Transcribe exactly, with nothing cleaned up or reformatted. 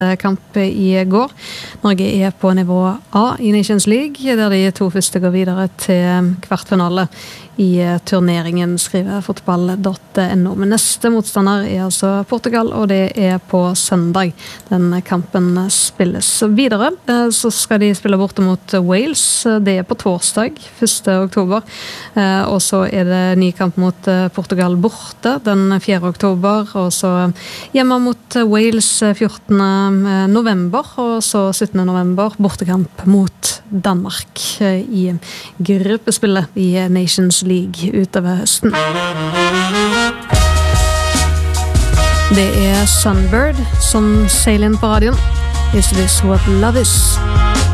kamp i går. Norge er på nivå A i Nations League, der de to første går videre til kvartfinale i turneringen, skriver fotball punktum no. Men neste motstander er altså Portugal, og det er på søndag. Den kampen spilles videre. Så skal de spille borte mot Wales. Det er på torsdag, første oktober. Og så er det ny kamp mot Portugal borte den fjerde oktober, og så hjemme mot Wales fjortende november, og så syttende november bortekamp mot Danmark i gruppespillet i Nations League utover høsten. Det er Sunbird som seiler inn på radioen. Is this what love is?